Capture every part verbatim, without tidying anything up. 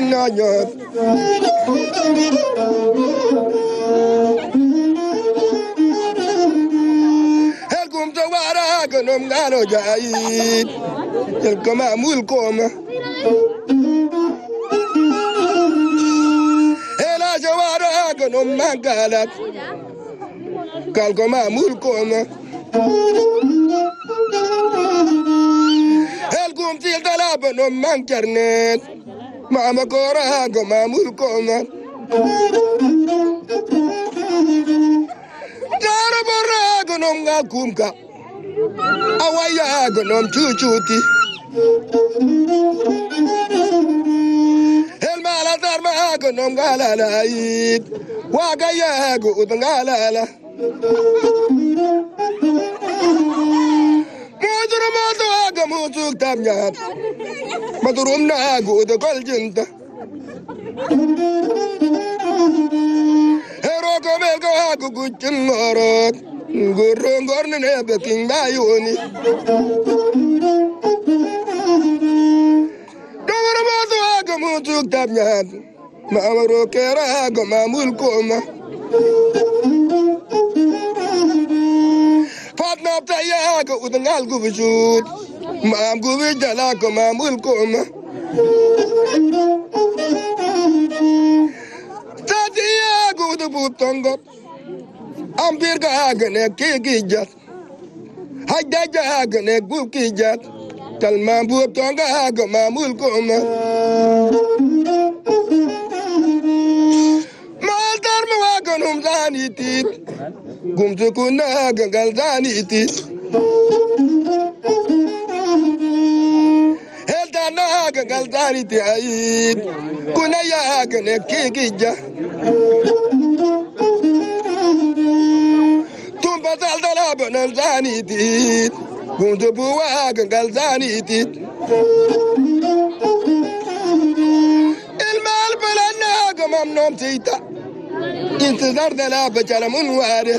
nanyot el kum tawara ganom ngano jayit el kama mulkoma el ajawara ganom magalat kal kama mulkoma el kum til dalaba no mankarnet mama kora kama mulkoma dara barra ganom ngakumka awaya ganom chuchuti el mala darma ganom galala it wagaya go udngalala madura madura ga mutuk tamyat madurum na go de goljinta hero ko mel go go guchin morot gurro gorne ne beking bayoni dawara madura ga mutuk tamyat mamaro kera ga mamul koma fatna taya ga udangal gu bujud mam gu bijala ko mamul koma tatiya gu du butongo ambir ga ga ne kigijat hajja ga ne gu kijat tal mam butonga ga mamul koma mal dar ma ga num zanitit gumtu kuna gagal zaniti helda na gagal zaniti ayit kuna ya gane kigija tumba dal dala banan zaniti gumtu buwa gagal zaniti ilmal balana gamam nom tita انتظار دلابة على منوارة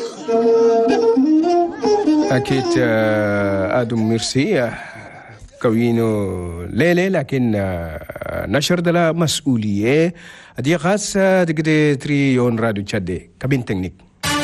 أكيد آدم ميرسي كوينو ليلة لكن نشر دلا مسؤولية أدي خاص تقدر تري يون راديو تشادي كابين تكنيك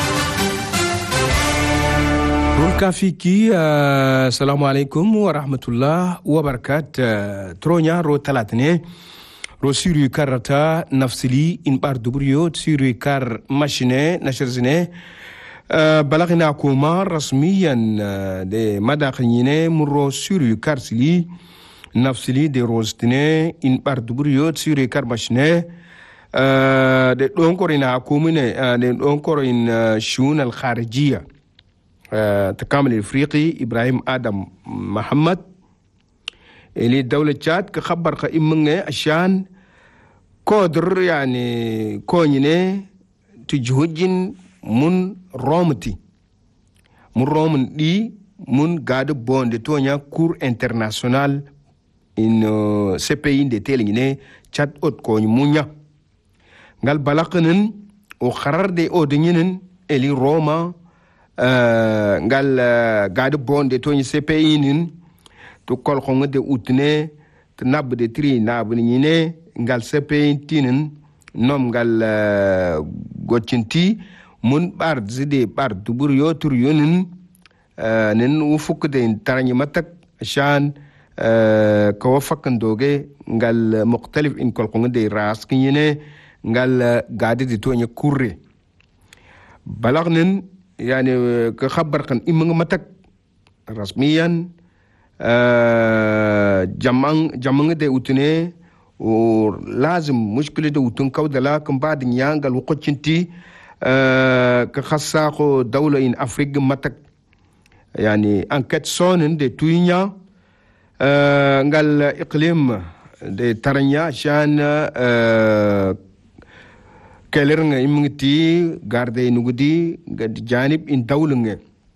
رول كافيكي السلام عليكم ورحمة الله وبركاته ترونيا رو ثلاثة رو سيري كارتا نفسلي إن بار دبريو سيري كار ماشينة نشرزنة أه بلغنا كوما رسميا دي مداخنينة مرو سيري كارسلي نفسلي دي روزتنة إن بار دبريو سيري كار ماشينة أه دي دونكورينا كومينة دي دونكورين شؤون الخارجية أه تكامل الإفريقي إبراهيم آدم محمد اللي دولة تشاد كخبر خائمنة عشان كودر يعني كونينة تجهجن من رومتي من رومن دي من قاد بوند تونيا كور انترناسيونال إن سبعين دي تيلينة تشاد أوت كوني مونيا قال بلاقنن وخرر دي أودنينن اللي روما قال قاد بوند تونيا سبعين to kol khonga de utne te nab de tri nab ni ne ngal sepen tinin nom ngal uh, gochinti mun bar zide bar dubur yo tur yonin uh, nen u fuk de tarani matak shan uh, ko fakan doge ngal mukhtalif in kol khonga de ras kine ngal uh, gade de tonya kurre balagnen yani uh, ka khabar kan imanga matak rasmiyan جمعن جمعن ده وتنه ولازم مشكلة ده وتن كودلا كم بعد نيانغال وقتشنتي كخصاقو دولة إن أفريقيا متك يعني أنكت صونن ده توينيا نقال إقليم ده ترنيا شان كلرن إمغتي غاردي نغدي جانب إن دولة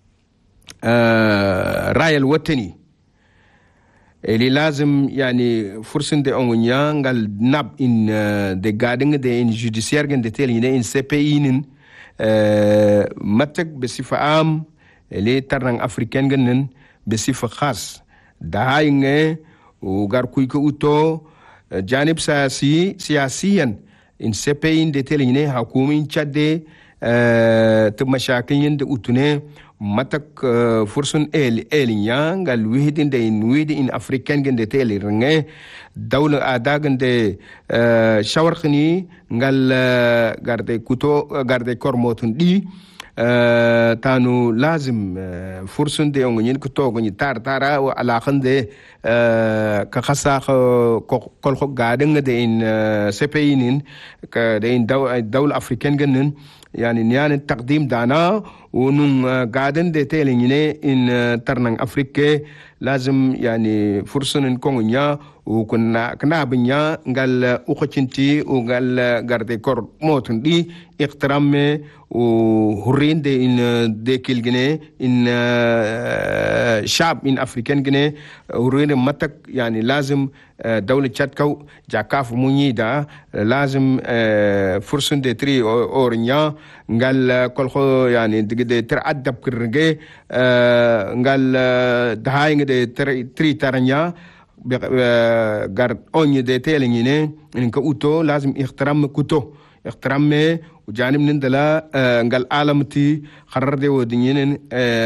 راي الوطني اللي لازم يعني فرصة دي أونيا قال ناب إن دي قادنغ دي إن جوديسيار جن دي تيلي إن سي بي إن متك بصفة عام اللي ترنغ أفريكان جنن بصفة خاص دهاينغ وغار كويكو أوتو janib siyasi siyasiyan in sepein de telingine hakumin chadde te mashakilin de utune matak fursun el elinya ngal wihidin de in wihidi in african gen de teli renge dawla adagan de shawarkhni ngal garde kuto garde kormotun di tanu lazim fursun de ngin kuto ngin tar tara wa alakan de ka khasa ko kol ko gaden de in sepeinin ka de in dawla african gen يعني نيان التقديم دانا ونون قادن دي تيليني ان ترنان افريكا لازم يعني فرصة نكون نيا وكنا كنا بنيا قال اوخشنتي وقال غاردي كور موتن دي اقترام وهرين دي ان دي كيلغني ان شعب ان افريكان غني هرين متك يعني لازم دولة تشاتكو جاكاف مونيدا لازم فرصة دي تري اورنيا قال كل خو يعني دي ترأدب كرنجي قال دهاي دي تري ترنيا gar onye de telingine in ka uto lazim ihtiram kuto ihtiram me وجانب نندلا نقال عالمتي خرر دي ودينين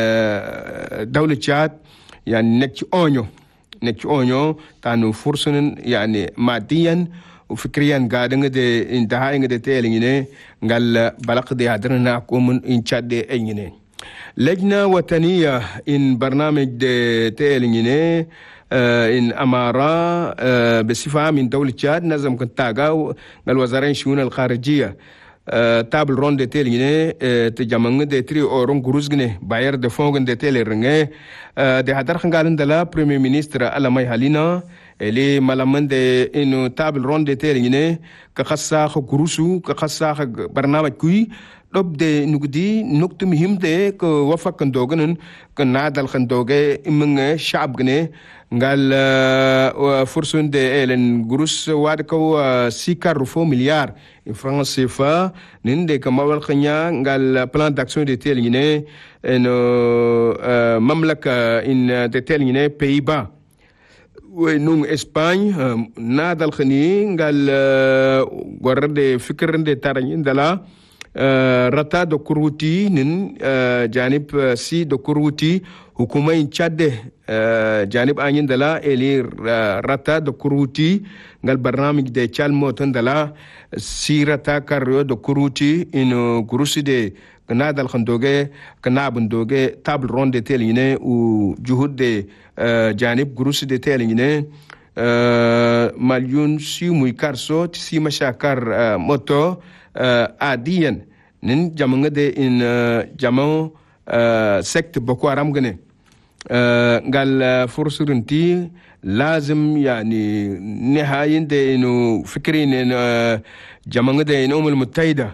دولة تشاد يعني نكش اونيو نكش اونيو تانو فرصن يعني ماديا وفكريا قادن دي انتهاء دي تيليني نقال بلق دي هدرنا كومن ان تشاد دي اينين لجنة وطنية ان برنامج دي تيليني إن أمارة بصفة من دولة تشاد نظم كنتاغا الوزارين الشؤون الخارجية تابل رون دي تيليني تجمعن دي تري أورون غروزغني باير دي فونغن دي تيلي رنغي دي هدر خنغالن دلا بريمي منيستر ألمي هالينا اللي ملامن دي إنو تابل رون دي تيليني كخصاخ غروسو كخصاخ برنامج كوي لب دي نقدي نقطة مهم دي كوفق كندوغنن كنادل كندوغي إمن شعب غني قال فرصون دي إلن غروس وادكو سيكار رفو مليار فرنك سيفا نين كمال خنيا قال بلان داكسيون دي تيليني إنو مملكة إن دي تيليني بيبا ونون إسباني نادل خني قال ورد فكر دي تارين دلا رتا دو كروتي نن جانب سي دو كروتي حكومة تشاد جانب آنين دلا إلي رتا دو كروتي قال برنامج دي تشال موتن دلا سي رتا كاريو دو كروتي إنو كروسي دي كنادل خندوغي كنابندوغي تابل رون دي تيليني وجهود دي جانب كروسي دي تيليني مليون سي ميكارسو تسي مشاكر موتو عاديا نن جامعة دي إن جامعة سكت بوكو حرام غني قال فرصرنتي لازم يعني نهاية دي إنه فكرين إن جامعة دي الأمم المتحدة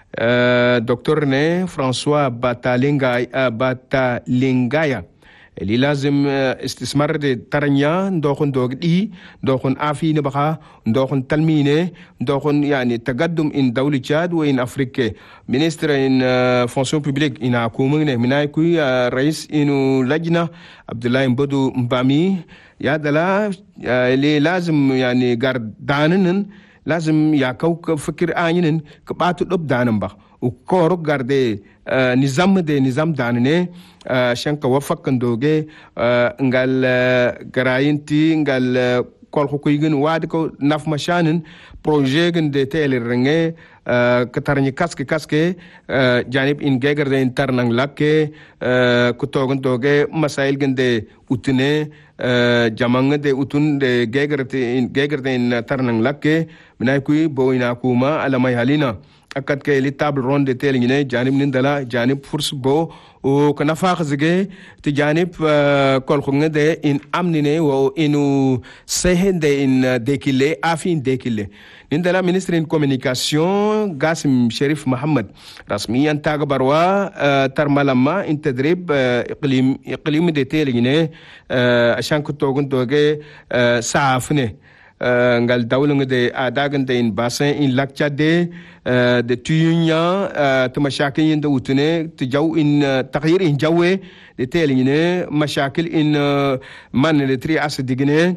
دكتور نه فرانسوا باتالينغايا باتالينغايا اللي لازم استثمار دي ترنيا ندوخن دوغ دي ندوخن عافي نبقى ندوخن تلمينه ندوخن يعني تقدم ان دولة تشاد وان افريقيا منستر ان فونسيون بوبليك ان اكومنه منايكوي رئيس انو لجنة عبد الله مبدو مبامي يا دلا اللي لازم يعني غاردانن لازم ياكو فكر آنين كباتو لب دانن بخ وكورو غاردي نظام دي نظام دانني شانك وفقن دوغي نغال غراينتي نغال كل خوكيغن وادكو ناف مشانن بروجيغن دي تيلي رنغي كتارني كاسكي كاسكي جانب ان غيغر دي انترنان لاكي كتوغن دوغي مسائل غن دي اوتني جامعة دي اوتن دي غيغر دي غيغر دي انترنان لاكي منايكوي بوينا كوما على ماي هالينا أكاد كي تابل رون دي تيليني جانب نندلا جانب فرس بو وكنا فاخزجي تجانب كل خنجة دي إن أمنيني وإنو سهن دي إن ديكيلي أفين ديكيلي نندلا منستر إن كومينيكاسيون قاسم شريف محمد رسميا تاغ بروا ترمالما إن تدريب إقليم إقليم دي تيليني عشان كتوغن توغي سعافني ngal dawlanga de adagan de in bassin in lac Tchadé de tuyunya to mashakil in de utune to jaw in taghyir in jawwe de telingine mashakil in man de tri as digne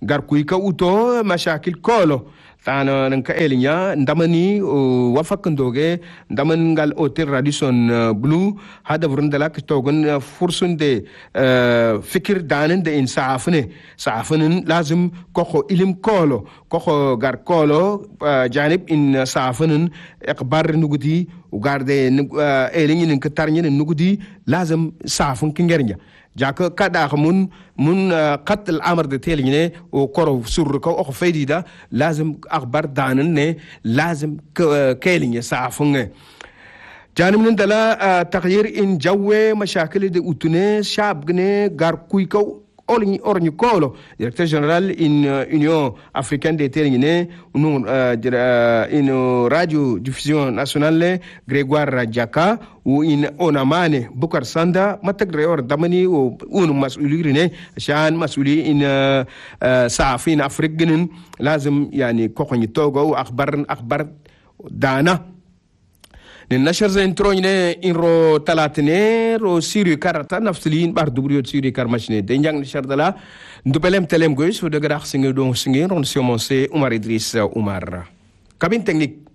gar kuy ka uto mashakil kolo tana nan ka elinya ndamani wafakandoge ndaman ngal hotel radisson blue hada vrundala ka togon fursunde fikir danen de in saafne saafnen lazim koko ilim kolo koko gar kolo janib in saafnen iqbar nugudi ugarde elinya ka tarnya nugudi lazim saafun kingernya jaka kada mun mun qat al amr de teline o koro sur ko o faydida lazim akhbar danan ne lazim kelinye saafunge janib nin dala taghyir in jawe mashakil de utune shab gne gar kuy ko olni orni kolo directeur général in union africaine des teline nous in radio diffusion nationale Grégoire Radiaka ou in onamane Bukar Sanda matagre or damani o un mas'uli ne shan mas'uli in safin afrique lazim yani kokoni togo akhbar akhbar dana نشر زين تروني إن رو تلاتني رو سيريو كارتا نفسلين بار دبريو سيريو كارماشني دينجان نشر دلا ندبلم تلم جويس ودغراخ سينغ دون سينغ رون سيومونسي عمر إدريس عمر كابين تكنيك